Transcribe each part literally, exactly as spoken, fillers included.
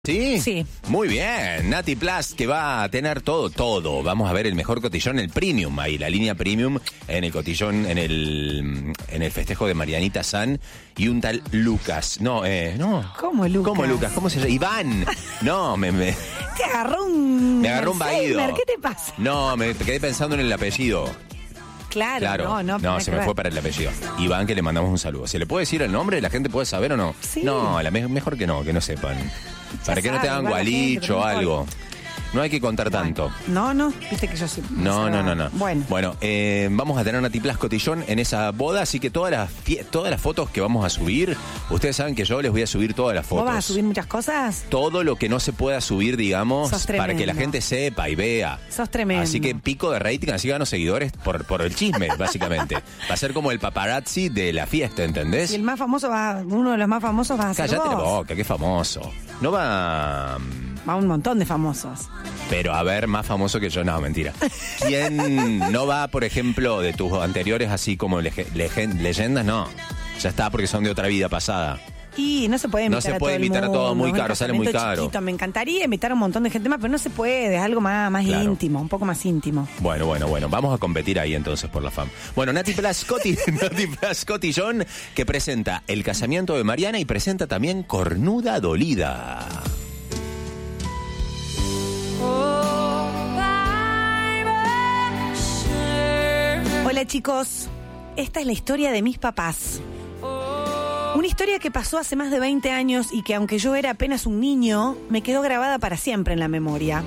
¿Sí? Sí. Muy bien. Nati Plus, que va a tener todo, todo. Vamos a ver el mejor cotillón, el premium ahí, la línea premium en el cotillón, en el en el festejo de Marianita San y un tal Lucas. No, eh, no. ¿Cómo Lucas? ¿Cómo Lucas? ¿Cómo se llama? Iván. No, me... me... Te agarró un... Me agarró un vaído. ¿Qué te pasa? No, me quedé pensando en el apellido. Claro, Claro, no, no. no, se me ver. fue para el apellido. Iván, que le mandamos un saludo. ¿Se le puede decir el nombre? ¿La gente puede saber o no? Sí. No, la me mejor que no, que no sepan. Para que no te hagan sabe, igual la gente, gualicho o pero no algo. No hay que contar tanto. No, no, viste que yo sí. No, no, no, no. Bueno. Bueno, eh, vamos a tener Nati Plus cotillón en esa boda, así que todas las fie- todas las fotos que vamos a subir, ustedes saben que yo les voy a subir todas las fotos. ¿Vos vas a subir muchas cosas? Todo lo que no se pueda subir, digamos, Sos para que la tremendo. gente sepa y vea. Sos tremendo. Así que pico de rating, así gano seguidores por, por el chisme, básicamente. Va a ser como el paparazzi de la fiesta, ¿entendés? Y el más famoso va, uno de los más famosos va a ser Cállate la vos. boca, qué famoso. No va... Va un montón de famosos. Pero a ver, más famoso que yo, no, mentira. ¿Quién no va, por ejemplo, de tus anteriores, así como lege- legen- leyendas? No, ya está, porque son de otra vida pasada. Y no se puede No invitar se a puede todo el invitar a todo, mundo, muy es un caro, sale muy casamiento caro. chiquito. Me encantaría invitar a un montón de gente más, pero no se puede, es algo más, más Claro. íntimo, un poco más íntimo. Bueno, bueno, bueno, vamos a competir ahí entonces por la fama. Bueno, Nati Plus Coti, Nati Plus Cotillón, que presenta el casamiento de Mariana y presenta también Cornuda Dolida. Hola chicos, esta es la historia de mis papás. Una historia que pasó hace más de veinte años y que aunque yo era apenas un niño, me quedó grabada para siempre en la memoria.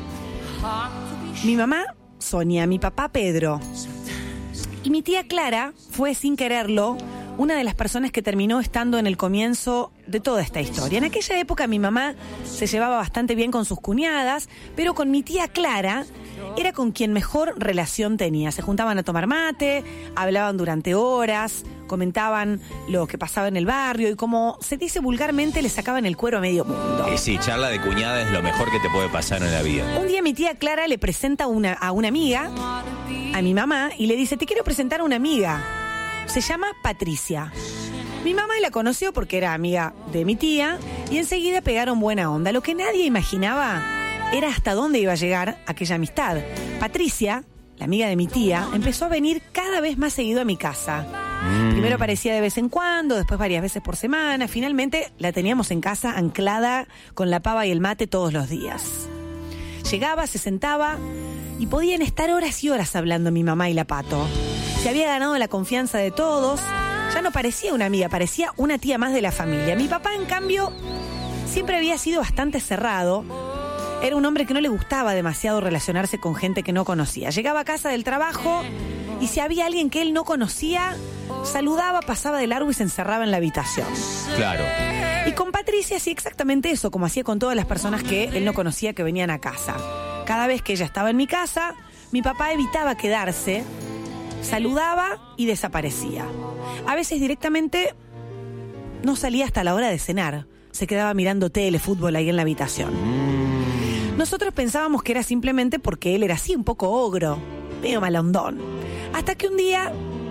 Mi mamá, Sonia, mi papá, Pedro. Y mi tía Clara fue, sin quererlo, una de las personas que terminó estando en el comienzo de toda esta historia. En aquella época mi mamá se llevaba bastante bien con sus cuñadas, pero con mi tía Clara era con quien mejor relación tenía. Se juntaban a tomar mate, hablaban durante horas, comentaban lo que pasaba en el barrio y, como se dice vulgarmente, le sacaban el cuero a medio mundo. Eh, sí, charla de cuñada es lo mejor que te puede pasar en la vida. Un día mi tía Clara le presenta una, a una amiga, a mi mamá, y le dice: te quiero presentar a una amiga. Se llama Patricia. Mi mamá la conoció porque era amiga de mi tía y enseguida pegaron buena onda. Lo que nadie imaginaba era hasta dónde iba a llegar aquella amistad. Patricia, la amiga de mi tía, empezó a venir cada vez más seguido a mi casa. Mm. Primero aparecía de vez en cuando, después varias veces por semana. Finalmente la teníamos en casa anclada con la pava y el mate todos los días. Llegaba, se sentaba y podían estar horas y horas hablando mi mamá y la Pato. Se había ganado la confianza de todos. Ya no parecía una amiga, parecía una tía más de la familia. Mi papá, en cambio, siempre había sido bastante cerrado. Era un hombre que no le gustaba demasiado relacionarse con gente que no conocía. Llegaba a casa del trabajo y si había alguien que él no conocía, saludaba, pasaba de largo y se encerraba en la habitación. Claro. Y con Patricia hacía exactamente eso, como hacía con todas las personas que él no conocía que venían a casa. Cada vez que ella estaba en mi casa, mi papá evitaba quedarse, saludaba y desaparecía. A veces directamente no salía hasta la hora de cenar. Se quedaba mirando tele, fútbol ahí en la habitación. Nosotros pensábamos que era simplemente porque él era así, un poco ogro, medio malondón. Hasta que un día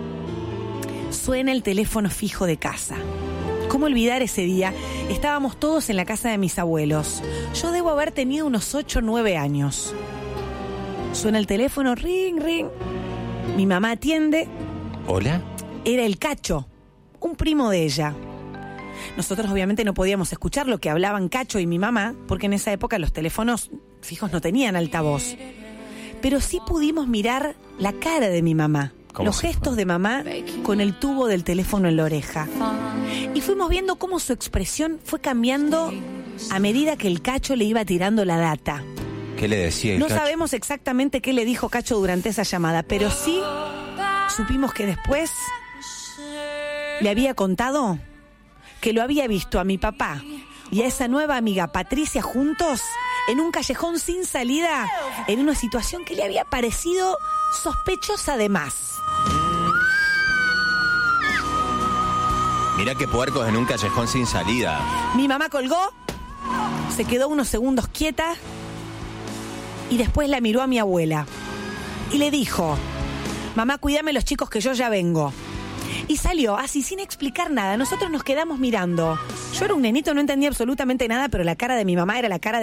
suena el teléfono fijo de casa. ¿Cómo olvidar ese día? Estábamos todos en la casa de mis abuelos. Yo debo haber tenido unos ocho o nueve años. Suena el teléfono, ring, ring. Mi mamá atiende. ¿Hola? Era el Cacho, un primo de ella. Nosotros obviamente no podíamos escuchar lo que hablaban Cacho y mi mamá, porque en esa época los teléfonos fijos no tenían altavoz. Pero sí pudimos mirar la cara de mi mamá, los gestos de mamá con el tubo del teléfono en la oreja. Y fuimos viendo cómo su expresión fue cambiando a medida que el Cacho le iba tirando la data. ¿Qué le decía el No Cacho? sabemos exactamente qué le dijo Cacho durante esa llamada, pero sí supimos que después le había contado que lo había visto a mi papá y a esa nueva amiga Patricia juntos en un callejón sin salida, en una situación que le había parecido sospechosa de más. Mirá qué puercos en un callejón sin salida. Mi mamá colgó, se quedó unos segundos quieta y después la miró a mi abuela y le dijo: mamá, cuídame los chicos que yo ya vengo. Y salió así sin explicar nada. Nosotros nos quedamos mirando. Yo era un nenito, no entendía absolutamente nada, pero la cara de mi mamá era la cara de